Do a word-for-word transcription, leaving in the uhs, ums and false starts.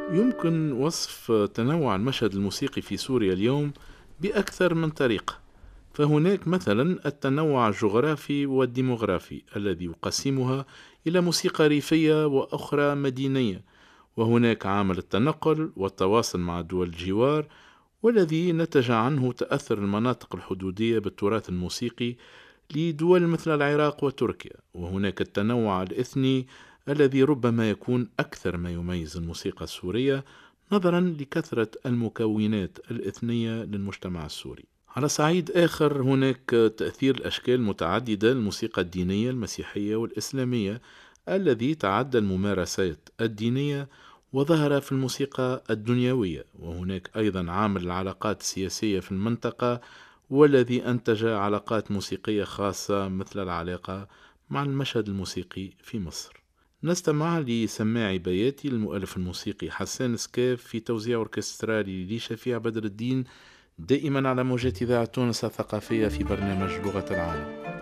يمكن وصف تنوع المشهد الموسيقي في سوريا اليوم بأكثر من طريقة. فهناك مثلا التنوع الجغرافي والديموغرافي الذي يقسمها إلى موسيقى ريفية وأخرى مدينية، وهناك عامل التنقل والتواصل مع دول الجوار، والذي نتج عنه تأثر المناطق الحدودية بالتراث الموسيقي لدول مثل العراق وتركيا. وهناك التنوع الإثني الذي ربما يكون أكثر ما يميز الموسيقى السورية نظرا لكثرة المكونات الإثنية للمجتمع السوري. على صعيد آخر، هناك تأثير الأشكال المتعددة للموسيقى الدينية المسيحية والإسلامية الذي تعدى الممارسات الدينية وظهر في الموسيقى الدنيوية. وهناك أيضا عامل العلاقات السياسية في المنطقة، والذي أنتج علاقات موسيقية خاصة مثل العلاقة مع المشهد الموسيقي في مصر. نستمع لسماع بياتي للمؤلف الموسيقي حسان سكاف في توزيع أوركسترالي لشفيع بدر الدين، دائما على موجات إذاعة تونس الثقافية في برنامج لغة العالم.